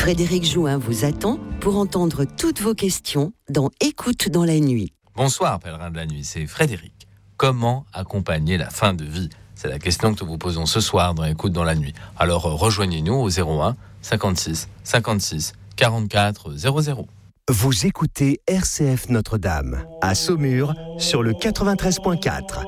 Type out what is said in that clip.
Frédéric Jouin vous attend pour entendre toutes vos questions dans Écoute dans la nuit. Bonsoir, pèlerins de la nuit, c'est Frédéric. Comment accompagner la fin de vie ? C'est la question que nous vous posons ce soir dans Écoute dans la nuit. Alors rejoignez-nous au 01 56 56 44 00. Vous écoutez RCF Notre-Dame, à Saumur, sur le 93.4.